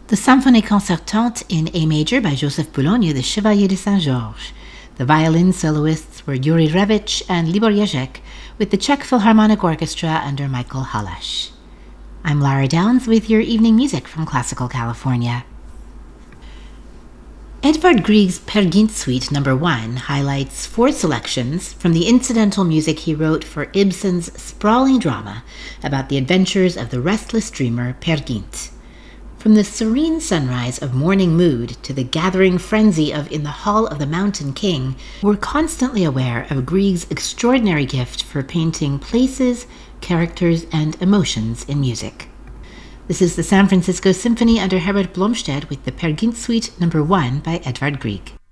The Symphonie Concertante in A major by Joseph Boulogne, the Chevalier de Saint-Georges. The violin soloists were Yuri Revich and Libor Ježek, with the Czech Philharmonic Orchestra under Michael Hallasch. I'm Lara Downs with your evening music from Classical California. Edvard Grieg's Peer Gynt Suite No. 1 highlights 4 selections from the incidental music he wrote for Ibsen's sprawling drama about the adventures of the restless dreamer Peer Gynt. From the serene sunrise of morning mood to the gathering frenzy of In the Hall of the Mountain King, we're constantly aware of Grieg's extraordinary gift for painting places, characters, and emotions in music. This is the San Francisco Symphony under Herbert Blomstedt with the Peer Gynt Suite No. 1 by Edvard Grieg.